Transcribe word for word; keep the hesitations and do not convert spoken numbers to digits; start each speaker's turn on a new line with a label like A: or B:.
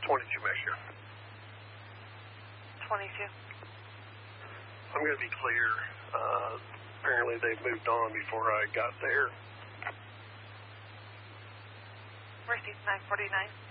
A: twenty-two, make sure.
B: twenty-two.
A: I'm going to be clear. Uh, apparently they've moved on before I got there.
B: Received nine forty-nine.